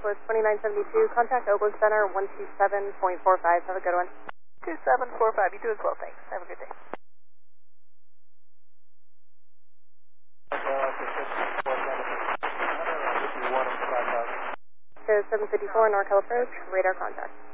Southwest 2972, contact Obo Center 127.45. Have a good one. 2745, you do as well, thanks. Have a good day. 754 NorCal approach, radar contact.